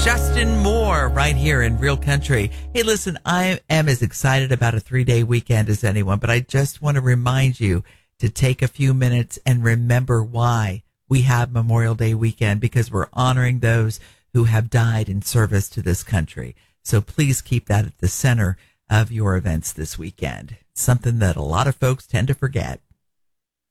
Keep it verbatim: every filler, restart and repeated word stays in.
Justin Moore right here in Real Country. Hey, listen, I am as excited about a three-day weekend as anyone, but I just want to remind you to take a few minutes and remember why we have Memorial Day weekend, because we're honoring those who have died in service to this country. So please keep that at the center of your events this weekend. Something that a lot of folks tend to forget.